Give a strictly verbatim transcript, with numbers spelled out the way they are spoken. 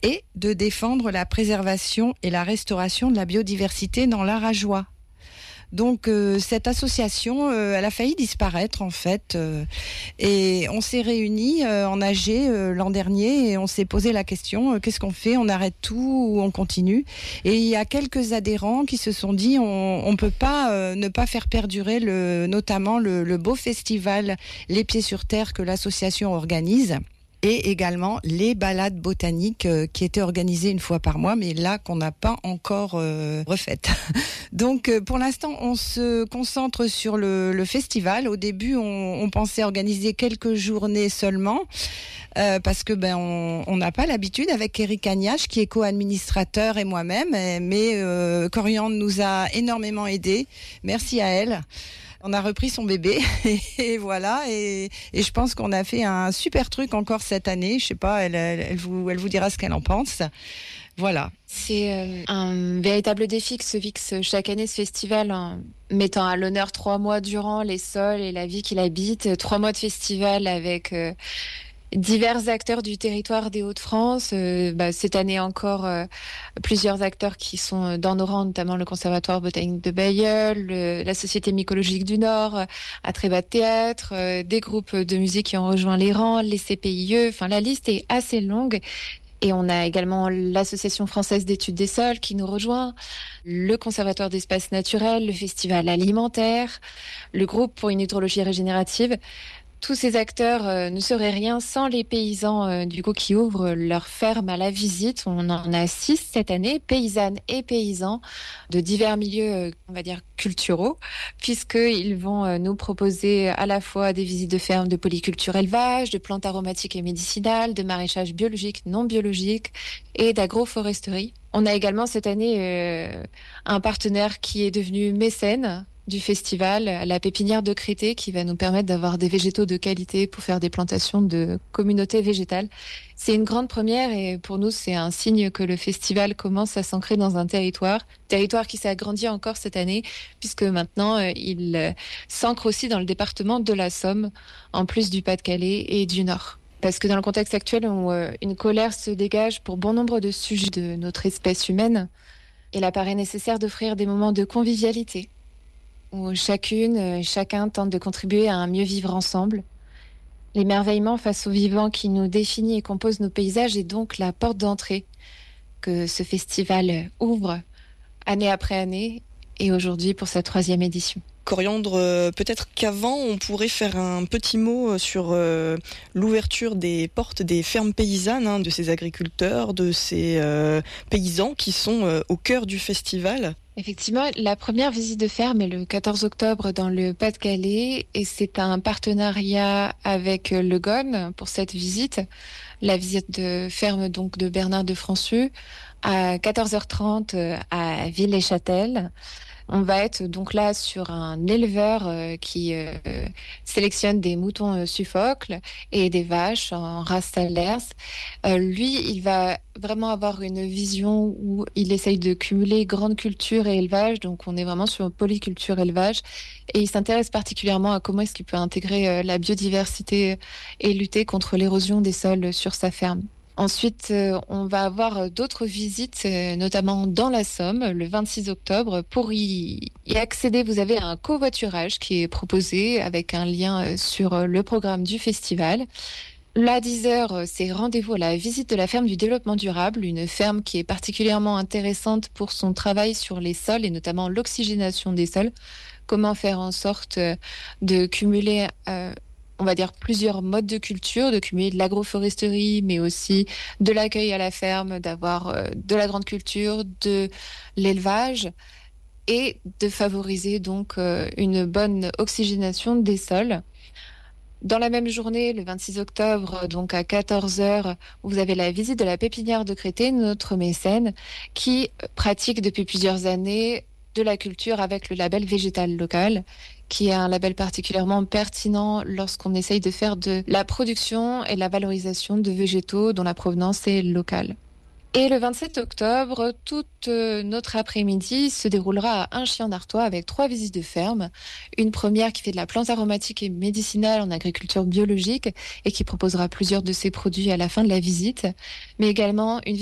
et de défendre la préservation et la restauration de la biodiversité dans l'Arajois. Donc euh, cette association, euh, elle a failli disparaître en fait, euh, et on s'est réunis euh, en A G euh, l'an dernier et on s'est posé la question, euh, qu'est-ce qu'on fait? On arrête tout ou on continue? Et il y a quelques adhérents qui se sont dit, on ne peut pas euh, ne pas faire perdurer le, notamment le, le beau festival Les Pieds sur Terre que l'association organise. Et également les balades botaniques euh, qui étaient organisées une fois par mois, mais là qu'on n'a pas encore euh, refaites. Donc euh, pour l'instant, on se concentre sur le, le festival. Au début, on, on pensait organiser quelques journées seulement, euh, parce que ben on n'a pas l'habitude avec Eric Agnache, qui est co-administrateur, et moi-même. Mais euh, Coriandre nous a énormément aidés. Merci à elle. On a repris son bébé et, et voilà, et, et je pense qu'on a fait un super truc encore cette année. Je sais pas, elle, elle, elle, vous, elle vous dira ce qu'elle en pense. Voilà. C'est euh, un véritable défi que se fixe chaque année ce festival, en mettant à l'honneur trois mois durant les sols et la vie qu'il habite. Trois mois de festival avec euh, divers acteurs du territoire des Hauts-de-France. Euh, bah, cette année encore, euh, plusieurs acteurs qui sont dans nos rangs, notamment le Conservatoire botanique de Bailleul, le, la Société mycologique du Nord, euh, Atrébat Théâtre, euh, des groupes de musique qui ont rejoint les rangs, les C P I E. Enfin, la liste est assez longue. Et on a également l'Association française d'études des sols qui nous rejoint, le Conservatoire d'espaces naturels, le Festival alimentaire, le groupe pour une hydrologie régénérative. Tous ces acteurs euh, ne seraient rien sans les paysans euh, du coup qui ouvrent leur ferme à la visite. On en a six cette année, paysannes et paysans de divers milieux, euh, on va dire culturaux, puisqu'ils vont euh, nous proposer à la fois des visites de fermes de polyculture élevage, de plantes aromatiques et médicinales, de maraîchage biologique, non biologique et d'agroforesterie. On a également cette année euh, un partenaire qui est devenu mécène du festival, la pépinière de Crété, qui va nous permettre d'avoir des végétaux de qualité pour faire des plantations de communautés végétales. C'est une grande première et pour nous, c'est un signe que le festival commence à s'ancrer dans un territoire, territoire qui s'est agrandi encore cette année, puisque maintenant, euh, il euh, s'ancre aussi dans le département de la Somme, en plus du Pas-de-Calais et du Nord. Parce que dans le contexte actuel où euh, une colère se dégage pour bon nombre de sujets de notre espèce humaine, il apparaît nécessaire d'offrir des moments de convivialité, où chacune et chacun tente de contribuer à un mieux vivre ensemble. L'émerveillement face au vivant qui nous définit et compose nos paysages est donc la porte d'entrée que ce festival ouvre année après année et aujourd'hui pour sa troisième édition. Coriandre, euh, peut-être qu'avant on pourrait faire un petit mot sur euh, l'ouverture des portes des fermes paysannes, hein, de ces agriculteurs, de ces euh, paysans qui sont euh, au cœur du festival. Effectivement, la première visite de ferme est le quatorze octobre dans le Pas-de-Calais et c'est un partenariat avec le G O N pour cette visite. La visite de ferme donc de Bernard de Francieux à quatorze heures trente à Villers-Châtel. On va être donc là sur un éleveur euh, qui euh, sélectionne des moutons euh, Suffolk et des vaches en race Salers. Euh, lui, il va vraiment avoir une vision où il essaye de cumuler grande culture et élevage. Donc, on est vraiment sur polyculture élevage. Et il s'intéresse particulièrement à comment est-ce qu'il peut intégrer euh, la biodiversité et lutter contre l'érosion des sols sur sa ferme. Ensuite, euh, on va avoir d'autres visites, euh, notamment dans la Somme, le vingt-six octobre. Pour y, y accéder, vous avez un covoiturage qui est proposé avec un lien euh, sur euh, le programme du festival. Là, à dix heures, c'est rendez-vous à la visite de la ferme du développement durable, une ferme qui est particulièrement intéressante pour son travail sur les sols et notamment l'oxygénation des sols. Comment faire en sorte euh, de cumuler... Euh, on va dire plusieurs modes de culture, de cumuler de l'agroforesterie, mais aussi de l'accueil à la ferme, d'avoir euh, de la grande culture, de l'élevage et de favoriser donc euh, une bonne oxygénation des sols. Dans la même journée, le vingt-six octobre, donc à quatorze heures, vous avez la visite de la pépinière de Crété, notre mécène, qui pratique depuis plusieurs années de la culture avec le label végétal local, qui est un label particulièrement pertinent lorsqu'on essaye de faire de la production et la valorisation de végétaux dont la provenance est locale. Et le vingt-sept octobre, toute notre après-midi se déroulera à Inchy-en-Artois avec trois visites de ferme. Une première qui fait de la plante aromatique et médicinale en agriculture biologique et qui proposera plusieurs de ses produits à la fin de la visite, mais également une